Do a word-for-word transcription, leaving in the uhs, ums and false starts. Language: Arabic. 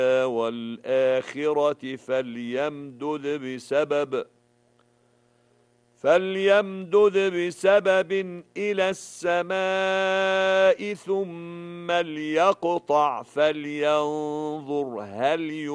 والآخرة فليمدد بسبب فليمدد بسبب إلى السماء ثم ليقطع فلينظر هل